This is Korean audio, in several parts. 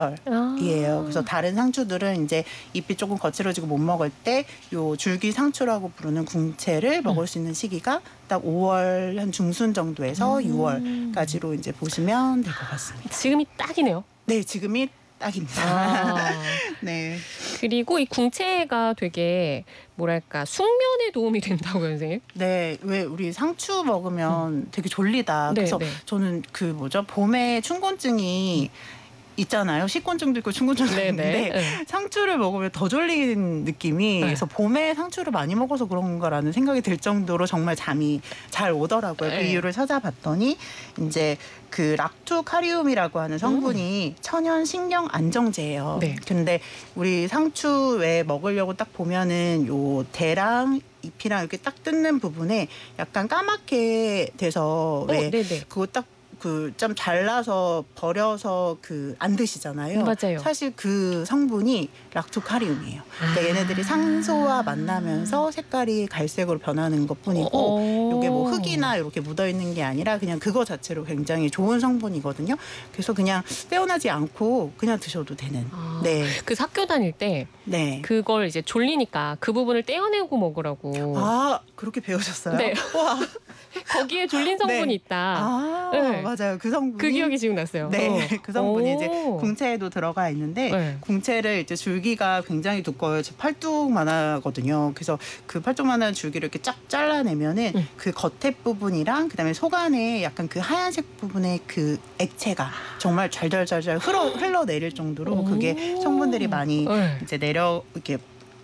이에요. 그래서 다른 상추들은 이제 잎이 조금 거칠어지고 못 먹을 때 요 줄기 상추라고 부르는 궁채를 먹을 수 있는 시기가 딱 5월 한 중순 정도에서 6월까지로 이제 보시면 될 것 같습니다. 지금이 딱이네요. 네, 지금이 딱입니다. 네. 그리고 이 궁채가 되게 뭐랄까 숙면에 도움이 된다고요, 선생님? 네, 왜 우리 상추 먹으면 되게 졸리다. 그래서 저는 그 뭐죠, 봄에 춘곤증이 있잖아요. 식곤증도 있고 춘곤증도 있는데 상추를 먹으면 더 졸린 느낌이 그래서 봄에 상추를 많이 먹어서 그런가라는 생각이 들 정도로 정말 잠이 잘 오더라고요. 그 이유를 찾아봤더니 이제 그 락투카리움이라고 하는 성분이 천연 신경 안정제예요. 근데 우리 상추 왜 먹으려고 딱 보면은 요 대랑 잎이랑 이렇게 딱 뜯는 부분에 약간 까맣게 돼서 왜 그거 딱 그 좀 잘라서 버려서 그 안 드시잖아요. 맞아요. 사실 그 성분이 락토카리움이에요. 그러니까 얘네들이 산소와 만나면서 색깔이 갈색으로 변하는 것뿐이고 이게 뭐 흙이나 이렇게 묻어 있는 게 아니라 그냥 그거 자체로 굉장히 좋은 성분이거든요. 그래서 그냥 떼어나지 않고 그냥 드셔도 되는. 네. 그 학교 다닐 때 그걸 이제 졸리니까 그 부분을 떼어내고 먹으라고. 아, 그렇게 배우셨어요? 네. 와. 거기에 졸린 성분이 있다. 맞아요. 그 성분이. 그 기억이 지금 났어요. 네, 그 성분이 이제 궁채에도 들어가 있는데 궁채를 이제 줄기가 굉장히 두꺼워요. 팔뚝만 하거든요. 그래서 그 팔뚝만 한 줄기를 이렇게 쫙 잘라내면은 그 겉에 부분이랑 그다음에 속 안에 약간 그 하얀색 부분의 그 액체가 정말 잘잘잘잘 흘러내릴 정도로 그게 성분들이 많이 이제 이렇게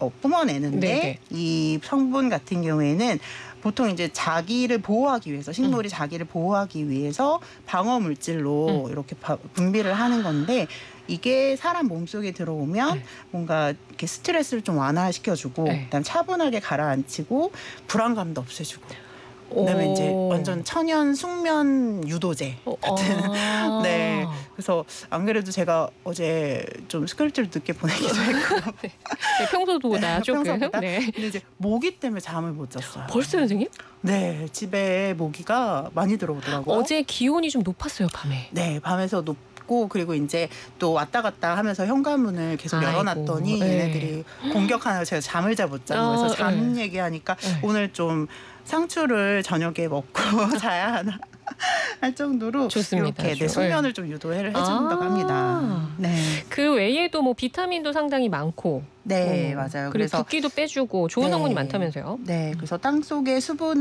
뿜어내는데 이 성분 같은 경우에는 보통 이제 자기를 보호하기 위해서 식물이 자기를 보호하기 위해서 방어 물질로 이렇게 분비를 하는 건데 이게 사람 몸속에 들어오면 뭔가 이렇게 스트레스를 좀 완화시켜주고 그다음 차분하게 가라앉히고 불안감도 없애주고 그다음에 이제 완전 천연 숙면 유도제 같은 네. 그래서 안 그래도 제가 어제 좀 스크립트를 늦게 보내기도 했고 평소보다 조금 근데 이제 모기 때문에 잠을 못 잤어요. 벌써요, 선생님? 네, 집에 모기가 많이 들어오더라고요. 어제 기온이 좀 높았어요, 밤에. 네, 밤에서 그리고 이제 또 왔다 갔다 하면서 현관문을 계속 열어놨더니 얘네들이 공격하느라 제가 잠을 잘 못 자고 그래서 잠 얘기하니까 오늘 좀 상추를 저녁에 먹고 자야 하나 할 정도로 좋습니다. 이렇게 숙면을 좀 유도를 해준다고 합니다. 네. 그 외에도 뭐 비타민도 상당히 많고. 네, 맞아요. 그리고 그래서 붓기도 빼주고 좋은 성분이 많다면서요? 네, 그래서 땅 속의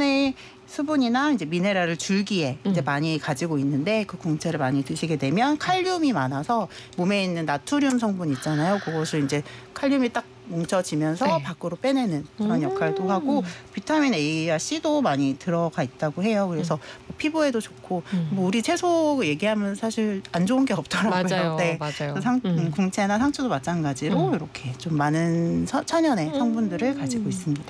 수분이나 이제 미네랄을 줄기에 이제 많이 가지고 있는데 그 궁채를 많이 드시게 되면 칼륨이 많아서 몸에 있는 나트륨 성분 있잖아요. 그것을 이제 칼륨이 딱 뭉쳐지면서 밖으로 빼내는 그런 역할도 하고 비타민 A와 C도 많이 들어가 있다고 해요. 그래서 뭐 피부에도 좋고 뭐 우리 채소 얘기하면 사실 안 좋은 게 없더라고요. 맞아요. 네. 맞아요. 궁채나 상추도 마찬가지로 이렇게 좀 많은 천연의 성분들을 가지고 있습니다.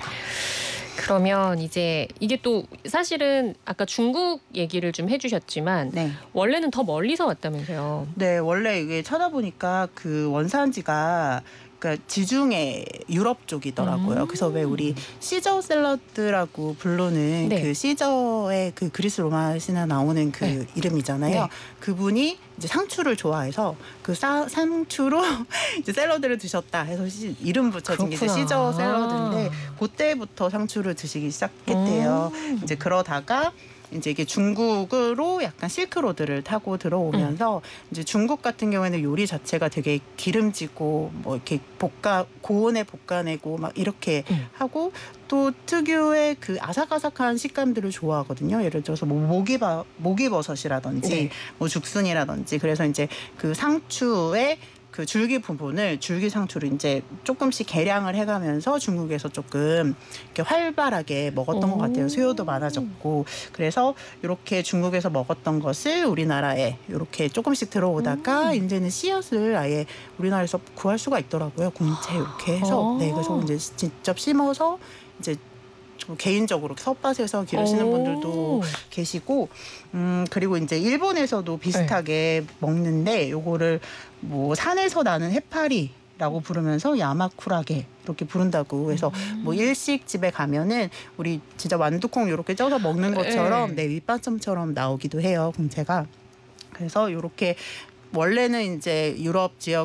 그러면 이제 이게 또 사실은 아까 중국 얘기를 좀 해주셨지만 원래는 더 멀리서 왔다면서요? 네, 원래 이게 찾아보니까 그 원산지가 그러니까 지중해 유럽 쪽이더라고요. 그래서 왜 우리 시저 샐러드라고 부르는 그 시저의 그 그리스 로마 신화 나오는 그 이름이잖아요. 그분이 이제 상추를 좋아해서 그 상추로 이제 샐러드를 드셨다 해서 이름 붙여진 게 이제 시저 샐러드인데 그때부터 상추를 드시기 시작했대요. 이제 그러다가 이제 이게 중국으로 약간 실크로드를 타고 들어오면서 이제 중국 같은 경우에는 요리 자체가 되게 기름지고 뭐 이렇게 고온에 볶아내고 막 이렇게 하고 또 특유의 그 아삭아삭한 식감들을 좋아하거든요. 예를 들어서 뭐 모기버섯이라든지 뭐 죽순이라든지 그래서 이제 그 상추의 그 줄기 부분을 줄기 상추를 이제 조금씩 개량을 해가면서 중국에서 조금 이렇게 활발하게 먹었던 것 같아요. 수요도 많아졌고 그래서 이렇게 중국에서 먹었던 것을 우리나라에 이렇게 조금씩 들어오다가 이제는 씨앗을 아예 우리나라에서 구할 수가 있더라고요. 궁채 이렇게 해서 그래서 이제 직접 심어서 이제 개인적으로 텃밭에서 기르시는 분들도 계시고 그리고 이제 일본에서도 비슷하게 먹는데 요거를 뭐 산에서 나는 해파리라고 부르면서 야마쿠라게 이렇게 부른다고 해서 뭐 일식집에 가면은 우리 진짜 완두콩 이렇게 쪄서 먹는 것처럼 밑반찬처럼 나오기도 해요, 궁채가. 그래서 요렇게 원래는 이제 유럽 지역